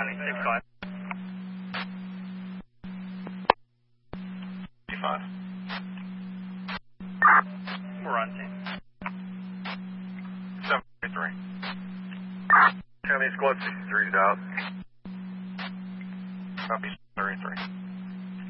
96.5. 55. We're on scene. 733. County Squad 63 is out. Copy 33.